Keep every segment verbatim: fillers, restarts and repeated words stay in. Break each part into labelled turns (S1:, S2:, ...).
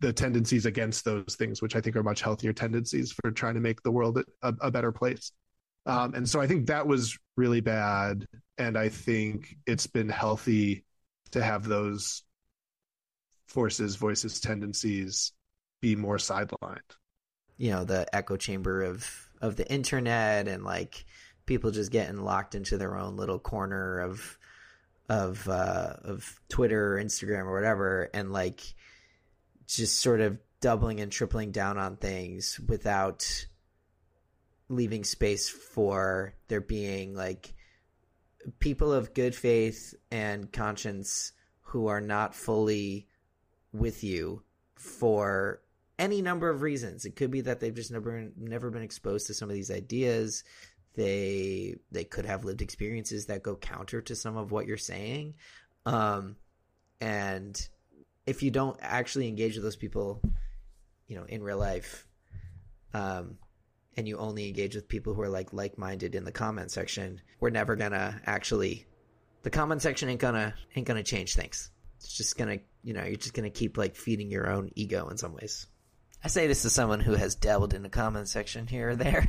S1: the tendencies against those things, which I think are much healthier tendencies for trying to make the world a, a better place. Um, and so I think that was really bad. And I think it's been healthy to have those forces, voices, tendencies be more sidelined.
S2: You know, the echo chamber of, of the internet, and like people just getting locked into their own little corner of of uh, of Twitter or Instagram or whatever, and like just sort of doubling and tripling down on things without leaving space for there being like people of good faith and conscience who are not fully with you for any number of reasons. It could be that they've just never never been exposed to some of these ideas. They they could have lived experiences that go counter to some of what you're saying. Um, and if you don't actually engage with those people, you know, in real life, um, and you only engage with people who are like like-minded in the comment section, we're never gonna actually, the comment section ain't gonna ain't gonna change things. It's just gonna, you know, you're just gonna keep like feeding your own ego in some ways. I say this to someone who has dabbled in the comment section here or there.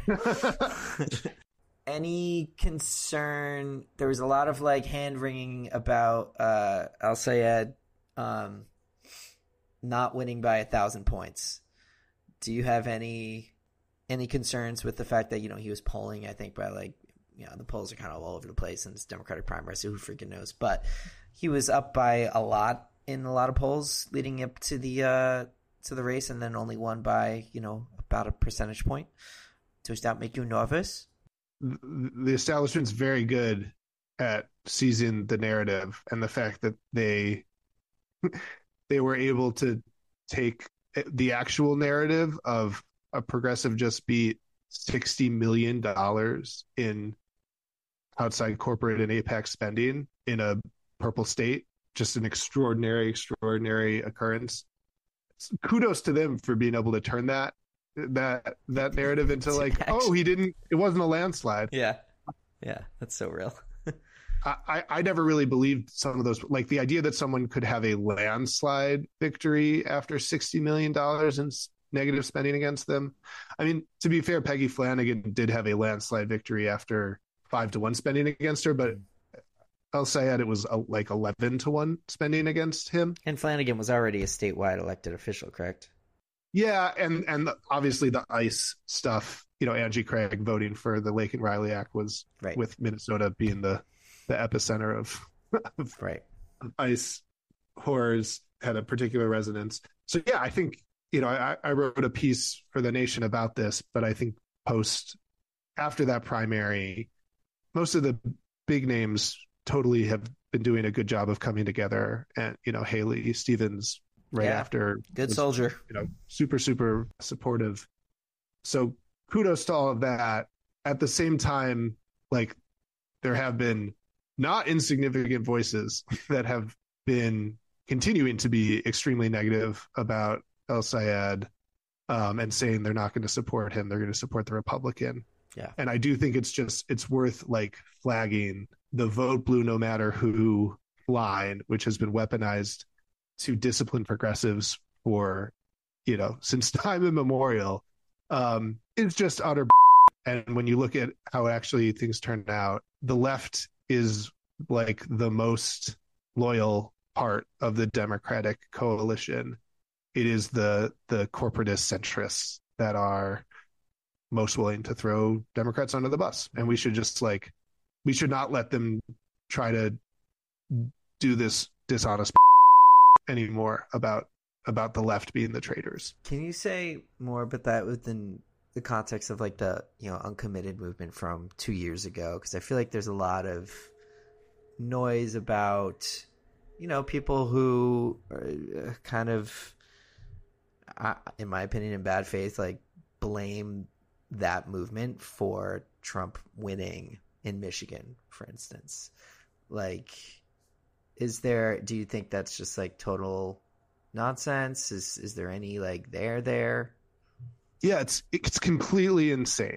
S2: Any concern? There was a lot of like hand wringing about uh, Al Sayed um, not winning by a thousand points. Do you have any any concerns with the fact that, you know, he was polling, I think, by like, you know, the polls are kind of all over the place in this Democratic primary, so who freaking knows? But he was up by a lot in a lot of polls leading up to the uh, to the race, and then only won by, you know, about a percentage point. Does that make you nervous?
S1: The establishment's very good at seizing the narrative, and the fact that they they were able to take the actual narrative of a progressive just beat sixty million dollars in outside corporate and APAC spending in a purple state. Just an extraordinary, extraordinary occurrence. Kudos to them for being able to turn that that that narrative into like, actually, oh, he didn't, it wasn't a landslide.
S2: Yeah. Yeah. That's so real.
S1: I, I never really believed some of those, like the idea that someone could have a landslide victory after sixty million dollars in negative spending against them. I mean, to be fair, Peggy Flanagan did have a landslide victory after five to one spending against her, but I'll say that it was uh, like eleven to one spending against him.
S2: And Flanagan was already a statewide elected official, correct?
S1: Yeah, and and obviously the ICE stuff, you know, Angie Craig voting for the Lake and Riley Act was right, with Minnesota being the, the epicenter of, of
S2: right.
S1: ICE horrors, had a particular resonance. So yeah, I think, you know, I, I wrote a piece for The Nation about this, but I think post, after that primary, most of the big names totally have been doing a good job of coming together. And, you know, Haley Stevens right
S2: yeah,
S1: after.
S2: Good
S1: was,
S2: soldier.
S1: You know, super, super supportive. So kudos to all of that. At the same time, like, there have been not insignificant voices that have been continuing to be extremely negative about El Sayed, um, and saying they're not going to support him. They're going to support the Republican.
S2: Yeah.
S1: And I do think it's just, it's worth like flagging the vote blue no matter who line, which has been weaponized to discipline progressives for, you know, since time immemorial, um, is just utter. And when you look at how actually things turned out, the left is like the most loyal part of the Democratic coalition. It is the the corporatist centrists that are most willing to throw Democrats under the bus. And we should just like, we should not let them try to do this dishonest anymore about about the left being the traitors.
S2: Can you say more about that within the context of like the, you know, uncommitted movement from two years ago? Because I feel like there's a lot of noise about, you know, people who are kind of, in my opinion, in bad faith, like blame that movement for Trump winning in Michigan, for instance. Like, is there, do you think that's just like total nonsense? Is is there any like there there?
S1: Yeah, it's it's completely insane.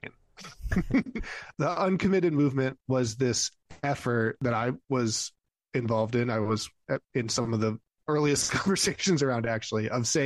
S1: The uncommitted movement was this effort that I was involved in. I was in some of the earliest conversations around, actually, of saying